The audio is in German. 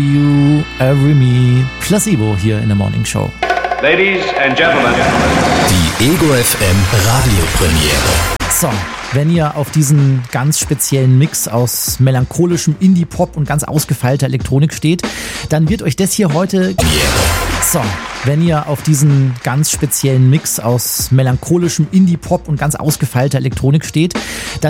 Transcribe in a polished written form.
You Every Me, Placebo hier in der Morning Show. Ladies and Gentlemen. Die Ego FM Radiopremiere. So, wenn ihr auf diesen ganz speziellen Mix aus melancholischem Indie-Pop und ganz ausgefeilter Elektronik steht, dann wird euch das hier heute... So, wenn ihr auf diesen ganz speziellen Mix aus melancholischem Indie-Pop und ganz ausgefeilter Elektronik steht, dann